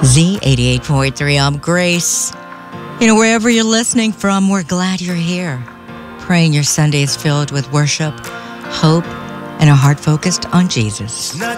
Z88.3, I'm Grace. You know, wherever you're listening from, we're glad you're here. Praying your Sunday is filled with worship, hope, and a heart focused on Jesus.